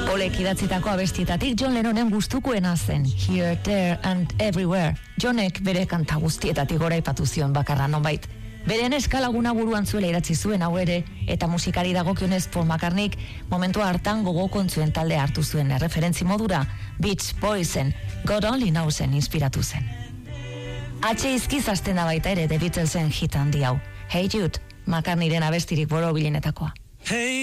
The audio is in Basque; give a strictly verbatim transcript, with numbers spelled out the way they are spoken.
Polek idatzitako abestietatik John Lennonen gustukoena zen, Here, There and Everywhere. Johnek bere kanta guztietatik goraipatu zion bakarra nonbait. Beren eskalaguna buruan zuela idatzi zuen hau ere, eta musikari dagokionez Paul McCartneyk momentua hartan gogokontzuen talde hartu zuen erreferentzi modura, Beach Boysen, God Only Knowsen inspiratu zen. Atxe izkiz hasten da baita ere The Beatlesen hit handi hau, Hey Jude, McCartneyren abestirik borobilenetakoa. Hey